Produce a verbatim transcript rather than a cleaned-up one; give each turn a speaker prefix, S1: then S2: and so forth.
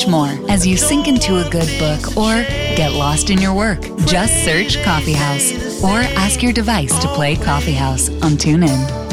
S1: much more as you sink into a good book or get lost in your work. Just search Coffee House or ask your device to play Coffee House on TuneIn.